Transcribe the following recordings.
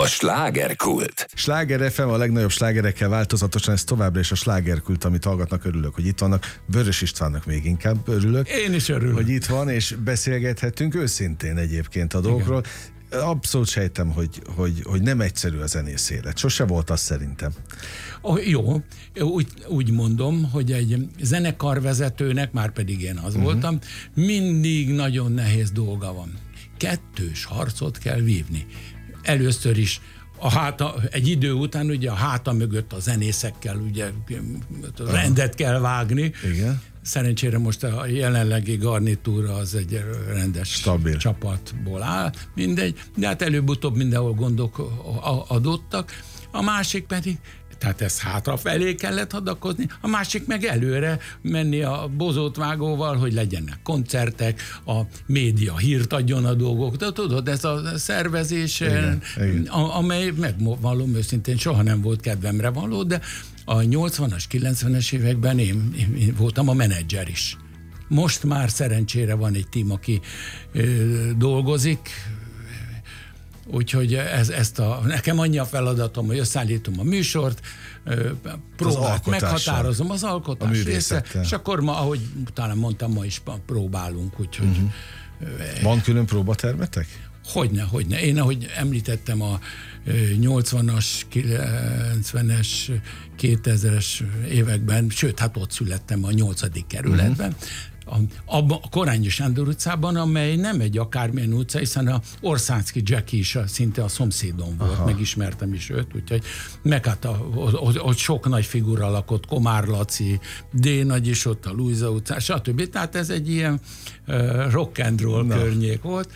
A slágerkult. Sláger FM, a legnagyobb slágerekkel változatosan, ez továbbra is a slágerkult, amit hallgatnak, örülök, hogy itt vannak. Vörös Istvánnak még inkább örülök. Én is örülök. Hogy itt van, és beszélgethetünk őszintén egyébként a dolgokról. Abszolút sejtem, hogy nem egyszerű a zenész élet. Sose volt az szerintem. Jó, úgy mondom, hogy egy zenekarvezetőnek, már pedig én az voltam, mindig nagyon nehéz dolga van. Kettős harcot kell vívni. Először is egy idő után ugye a háta mögött a zenészekkel ugye rendet kell vágni. Igen. Szerencsére most a jelenlegi garnitúra az egy rendes stabil csapatból áll, mindegy, de hát előbb-utóbb mindenhol gondok adottak. A másik pedig, tehát ezt hátrafelé kellett hadakozni, a másik meg előre menni a bozótvágóval, hogy legyenek koncertek, a média hírt adjon a dolgok. De tudod, ez a szervezés, igen. amely megvallom őszintén soha nem volt kedvemre való, de a 80-as, 90-es években én voltam a menedzser is. Most már szerencsére van egy tím, aki dolgozik, úgyhogy nekem annyi a feladatom, hogy összeállítom a műsort, próbát meghatározom az alkotás része, és akkor ma, ahogy talán mondtam, ma is próbálunk, úgyhogy... Van külön próbatermetek? Hogyne. Én, ahogy említettem, a 80-as, 90-es, 2000-es években, sőt, hát ott születtem a 8. kerületben, abban a Korányi Sándor utcában, amely nem egy akármilyen utca, hiszen a Orszánszky Jackie is szinte a szomszédom volt, megismertem is őt, úgyhogy meg hát ott sok nagy figura lakott, Komár Laci, D. Nagy is ott, a Lujza utcán, stb. Tehát ez egy ilyen rock and roll környék volt.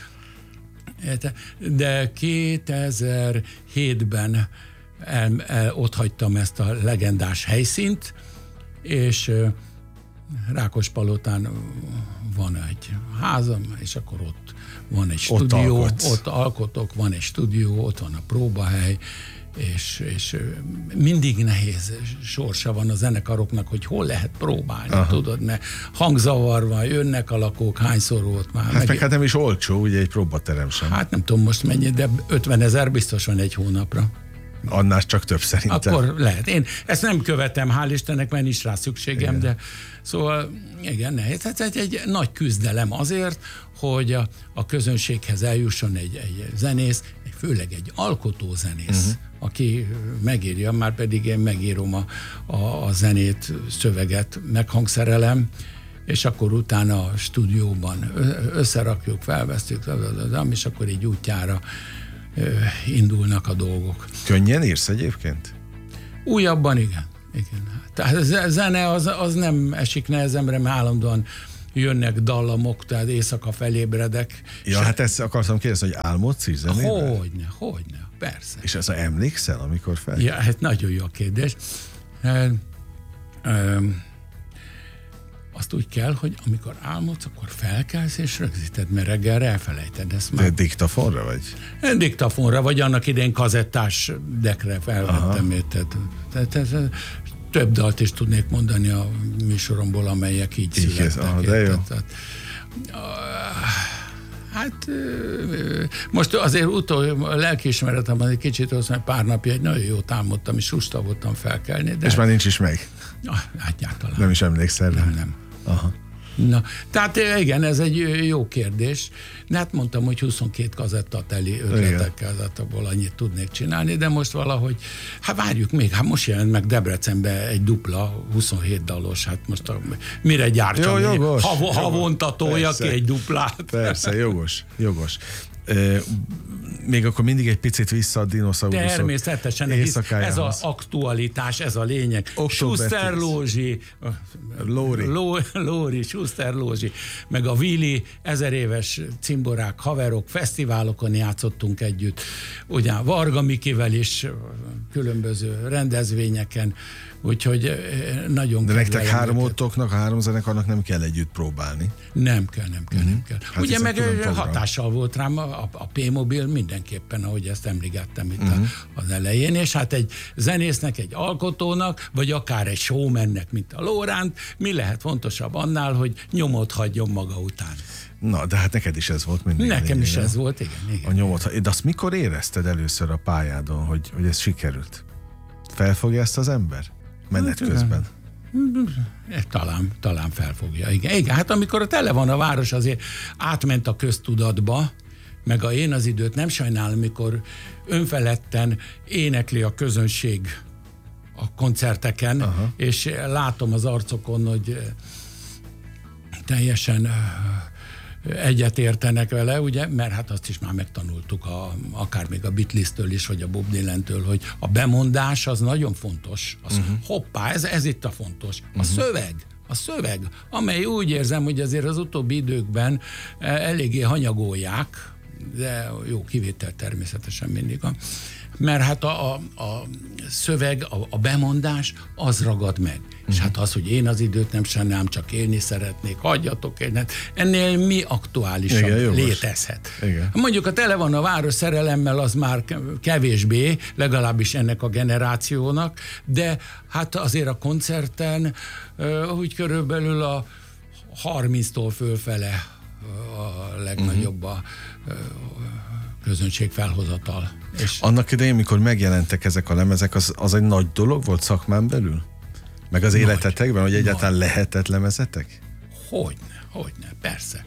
De 2007-ben ott hagytam ezt a legendás helyszínt, és Rákospalotán van egy házam, és akkor ott van egy stúdió, ott alkotok, van egy stúdió, ott van a próbahely, és mindig nehéz sorsa van a zenekaroknak, hogy hol lehet próbálni, tudod, mert hangzavar van, jönnek a lakók, hányszor volt már. Hát nem is olcsó, ugye egy próbaterem sem. Hát nem tudom most mennyi, de 50 000 biztos van egy hónapra. Annál csak több szerintem. Akkor lehet. Én ezt nem követem, hál' Istennek, mert nincs rá szükségem, igen. De szóval igen, nehéz. Ez egy nagy küzdelem azért, hogy a közönséghez eljusson egy zenész, főleg egy alkotózenész, aki megírja, már pedig én megírom a zenét, szöveget, meghangszerelem, és akkor utána a stúdióban összerakjuk, felvesztjük, és akkor így útjára indulnak a dolgok. Könnyen írsz egyébként? Újabban igen. Tehát a zene az nem esik nehezemre, mert állandóan jönnek dallamok, tehát éjszaka felébredek. Ja, hát ezt akartam kérdezni, hogy álmodsz is zenével? Hogyne, persze. És ez emlékszel, amikor fel? Ja, hát nagyon jó a kérdés. Azt úgy kell, hogy amikor álmodsz, akkor felkelsz és rögzíted, mert reggelre elfelejted ezt már. De diktafonra vagy? Diktafonra, vagy annak idején kazettás dekre felvettem őt. Tehát több dalt is tudnék mondani a műsoromból, amelyek így születtek. De jó. Hát most azért lelkiismeretem egy kicsit, hogy pár napja egy nagyon jót álmodtam, és lusta voltam felkelni. De... És már nincs is meg? Egyáltalán. Nem is emlékszel? Nem. Aha. Na, tehát igen, ez egy jó kérdés. De hát mondtam, hogy 22 kazetta teli ötletekkel, tehát abból annyit tudnék csinálni, de most valahogy, hát várjuk még, hát most jelent meg Debrecenben egy dupla, 27 dalos, hát most mire gyártsam? Havonta toljak ki egy duplát. Persze, jogos. Még akkor mindig egy picit vissza a dinoszauruszok. Természetesen, ez az aktualitás, ez a lényeg. Schuster Lózsi, Lóri, Schuster Lózsi, meg a Willy, 1000 éves cimborák, haverok, fesztiválokon játszottunk együtt, ugyan Varga Mikivel is különböző rendezvényeken, úgyhogy nagyon de nektek háromótoknak, a három zenekarnak nem kell együtt próbálni. Nem kell. Hát ugye meg hatással volt rám a P-mobil mindenképpen, ahogy ezt emlegettem itt az elején, és hát egy zenésznek, egy alkotónak, vagy akár egy showmannek, mint a Lóránt, mi lehet fontosabb annál, hogy nyomot hagyjon maga után. Na, de hát neked is ez volt mindig. Nekem is ez volt, igen. A nyomot. De azt mikor érezted először a pályádon, hogy ez sikerült? Felfogja ezt az ember? Menet közben? Talán felfogja. Igen, hát amikor tele van a város, azért átment a köztudatba, meg én az időt nem sajnálom, amikor önfeledten énekli a közönség a koncerteken, és látom az arcokon, hogy teljesen egyet értenek vele, ugye, mert hát azt is már megtanultuk, akár még a Beatles-től is, vagy a Bob Dylan-től, hogy a bemondás az nagyon fontos. Hoppá, ez itt a fontos. A szöveg, amely úgy érzem, hogy azért az utóbbi időkben eléggé hanyagolják, de jó kivétel természetesen mindig. Mert hát a szöveg, a bemondás, az ragad meg. És hát az, hogy én az időt nem sajnálom, csak élni szeretnék, hagyjatok én. Ennél mi aktuálisabb létezhet. Igen. Mondjuk a tele van a város szerelemmel, az már kevésbé, legalábbis ennek a generációnak, de hát azért a koncerten úgy körülbelül a 30-tól fölfele a legnagyobb a közönség felhozatal. És annak idején, mikor megjelentek ezek a lemezek, az egy nagy dolog volt szakmán belül? Meg az életetekben, hogy egyáltalán lehetett lemezetek? Hogyne, persze.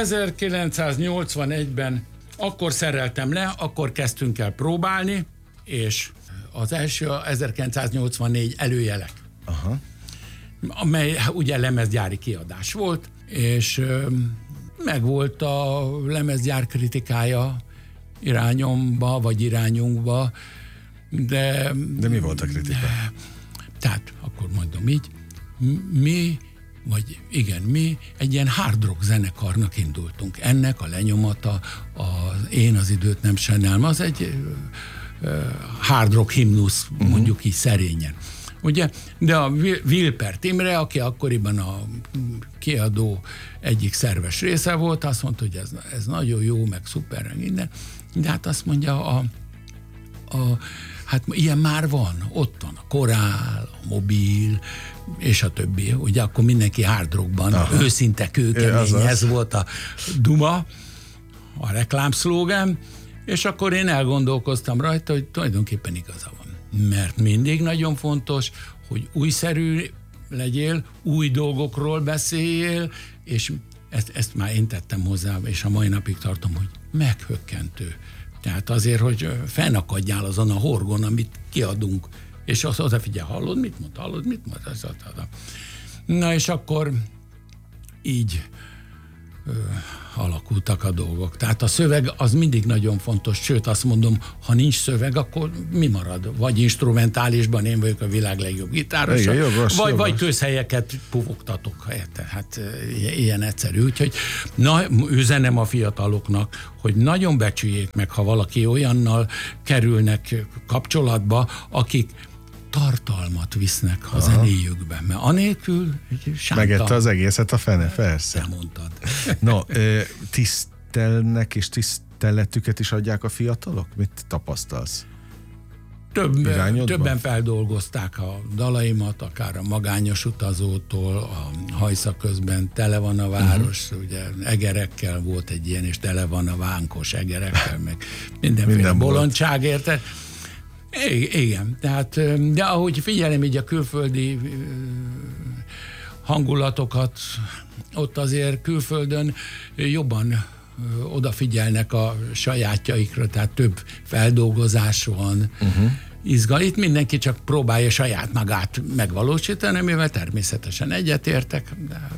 1981-ben akkor szereltem le, akkor kezdtünk el próbálni, és az első 1984 előjelek, amely ugye lemezgyári kiadás volt, és megvolt a lemezgyár kritikája irányomba, vagy irányunkba, de mi volt a kritika? Tehát, akkor mondom így, mi egy ilyen hard rock zenekarnak indultunk. Ennek a lenyomata, Én az időt nem sajnálom, az egy hard rock himnusz, mondjuk így szerényen. Ugye? De a Wilpert Imre, aki akkoriban a kiadó egyik szerves része volt, azt mondta, hogy ez nagyon jó, meg szuper, minden. De hát azt mondja, hát ilyen már van, ott van a Korál, a Mobil, és a többi. Ugye akkor mindenki hard rockban, őszinte, kőkemény, ez volt a duma, a reklámszlógán, és akkor én elgondolkoztam rajta, hogy tulajdonképpen igaza van. Mert mindig nagyon fontos, hogy újszerű legyél, új dolgokról beszéljél, és ezt már én tettem hozzá, és a mai napig tartom, hogy meghökkentő. Tehát azért, hogy fennakadjál azon a horgon, amit kiadunk, és azt odafigyelj, hallod, mit mond? Na, és akkor így alakultak a dolgok. Tehát a szöveg az mindig nagyon fontos, sőt azt mondom, ha nincs szöveg, akkor mi marad? Vagy instrumentálisban én vagyok a világ legjobb gitárosa, vagy közhelyeket pufogtatok. Hát ilyen egyszerű. Úgyhogy üzenem a fiataloknak, hogy nagyon becsüljék meg, ha valaki olyannal kerülnek kapcsolatba, akik tartalmat visznek a zenéjükben, mert anélkül sánta. Megette az egészet a fene, persze. Te mondtad. No, tisztelnek és tiszteletüket is adják a fiatalok? Mit tapasztalsz? Többen feldolgozták a dalaimat, akár a Magányos utazótól, a Hajsza közben Tele van a város, ugye egerekkel volt egy ilyen, és tele van a vánkos egerekkel, meg mindenféle bolondság, érte. Igen, tehát, de ahogy figyelem így a külföldi hangulatokat, ott azért külföldön jobban odafigyelnek a sajátjaikra, tehát több feldolgozás van. Itt mindenki csak próbálja saját magát megvalósítani, mivel természetesen egyetértek.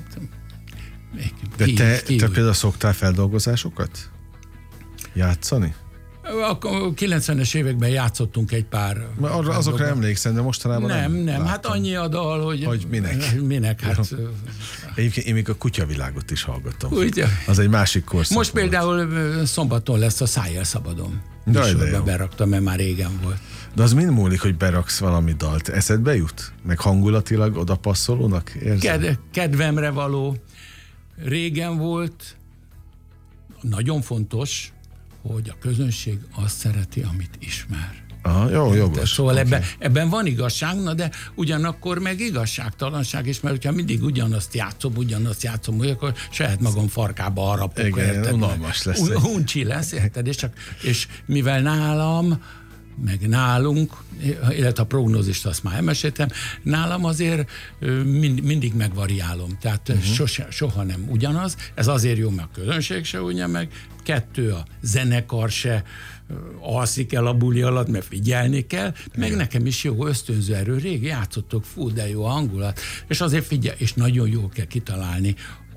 De te például szoktál feldolgozásokat játszani? A 90-es években játszottunk egy pár. Azokra emlékszem, de mostanában nem. Hát annyi a dal, hogy minek hát. Egyébként én még a Kutyavilágot is hallgattam. Ugye? Az egy másik korszak. Most például szombaton lesz a Szájjel szabadon. Műsorba beraktam, mert már régen volt. De az mind múlik, hogy beraksz valami dalt. Eszedbe jut? Meg hangulatilag oda passzolónak érzed? Kedvemre való. Régen volt, nagyon fontos, hogy a közönség azt szereti, amit ismer. Aha, jó, jogos. Szóval ebben van igazság, de ugyanakkor meg igazságtalanság is, mert hogyha mindig ugyanazt játszom, akkor saját magam farkába harapok. Igen, unalmas lesz. Uncsi lesz, érted? És mivel nálam, meg nálunk, illetve a prognózist azt már elmeséltem, nálam azért mindig megvariálom, tehát soha nem ugyanaz. Ez azért jó, mert a közönség se ugye meg, 2, a zenekar se alszik el a buli alatt, mert figyelni kell, meg nekem is jó ösztönző erő, rég játszottok, fú, de jó a hangulat, és azért figyelj, és nagyon jól kell kitalálni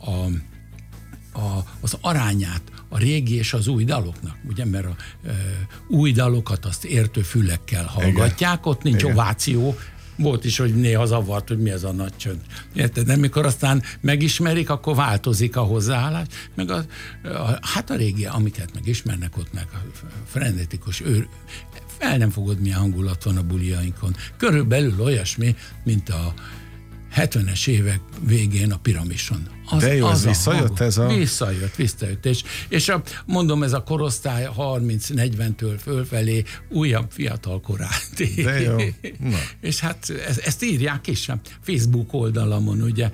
az arányát a régi és az új daloknak, ugye, mert a új dalokat azt értő fülekkel hallgatják, igen. Ott nincs ováció, volt is, hogy néha zavart, hogy mi ez a nagy csönd. Érted? De mikor aztán megismerik, akkor változik a hozzáállás, meg hát a régi, amiket megismernek, ott meg a frenetikus fel nem fogod, milyen hangulat van a buliainkon. Körülbelül olyasmi, mint a 70-es évek végén a Piramison. De jó, ez visszajött ez a... Visszajött. És mondom, ez a korosztály 30-40-től fölfelé újabb fiatal korát. De jó. Na. És hát ezt írják is a Facebook oldalamon, ugye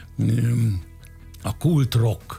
a Kult Rock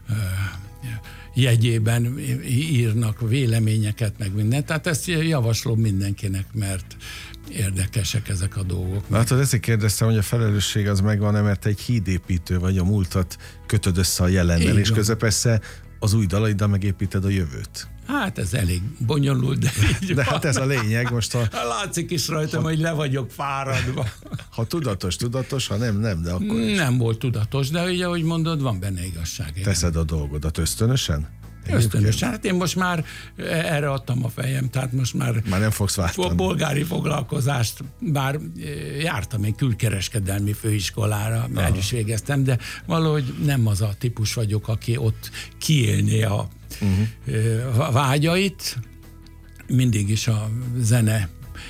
jegyében írnak véleményeket, meg mindent. Tehát ezt javaslom mindenkinek, mert érdekesek ezek a dolgok. Látod, ezért kérdeztem, hogy a felelősség az megvan-e, mert egy hídépítő vagy, a múltat kötöd össze a jelennel, és közepesse az új dalaiddal megépíted a jövőt. Hát ez elég bonyolult, de így de van. Hát ez a lényeg most. Látszik is rajtam, hogy le vagyok fáradva. Ha tudatos, ha nem, de akkor is. Nem volt tudatos, de ugye, ahogy mondod, van benne igazság. Teszed a dolgodat ösztönösen? Ösztönösen. Hát én most már erre adtam a fejem, tehát most már nem fogsz váltani. Bolgári foglalkozást, bár jártam egy külkereskedelmi főiskolára, el is végeztem, de valahogy nem az a típus vagyok, aki ott kiélné a vágyait. Mindig is a zene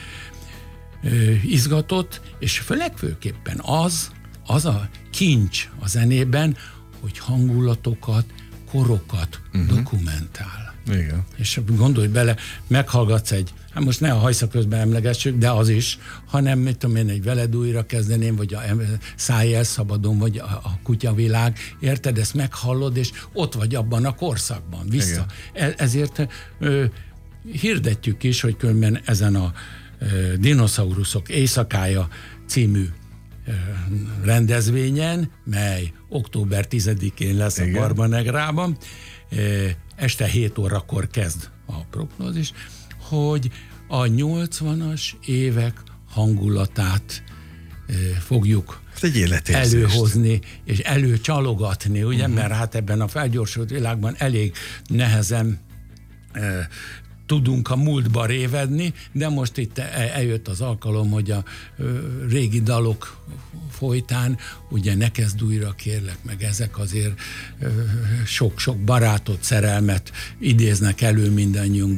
izgatott, és legfőképpen az a kincs a zenében, hogy hangulatokat, korokat dokumentál. Igen. És gondolj bele, meghallgatsz hát most ne a hajsza közben emlegessük, de az is, hanem mit tudom én, egy Veled újra kezdeném, vagy a Szállj el szabadon, vagy a Kutyavilág, érted? Ezt meghallod, és ott vagy abban a korszakban, vissza. Ezért hirdetjük is, hogy különben ezen a Dinoszauruszok éjszakája című rendezvényen, mely október 10-én lesz a Barbanegrában, este 7 órakor kezd a prognózis, hogy a 80-as évek hangulatát fogjuk előhozni, és előcsalogatni, ugye, mert hát ebben a felgyorsult világban elég nehezen tudunk a múltba révedni, de most itt eljött az alkalom, hogy a régi dalok folytán, ugye ne kezd újra, kérlek, meg ezek azért sok-sok barátot, szerelmet idéznek elő mindannyiunk